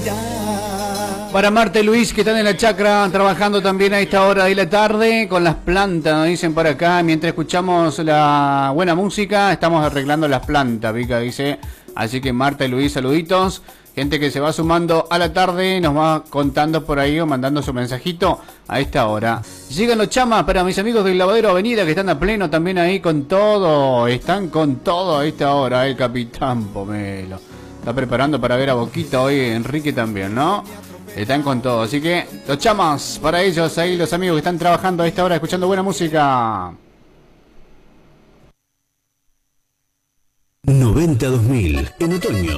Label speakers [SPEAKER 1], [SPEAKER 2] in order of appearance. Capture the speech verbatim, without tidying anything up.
[SPEAKER 1] Para Marta y Luis, que están en la chacra trabajando también a esta hora de la tarde con las plantas, nos dicen por acá. Mientras escuchamos la buena música, estamos arreglando las plantas, Vika dice. Así que Marta y Luis, saluditos. Gente que se va sumando a la tarde, nos va contando por ahí o mandando su mensajito a esta hora. Llegan los chamas para mis amigos del Lavadero Avenida, que están a pleno también ahí con todo. Están con todo a esta hora, el Capitán Pomelo. Está preparando para ver a Boquita hoy, Enrique también, ¿no? Están con todo, así que los chamas para ellos, ahí los amigos que están trabajando a esta hora escuchando buena música.
[SPEAKER 2] noventa dos mil en otoño.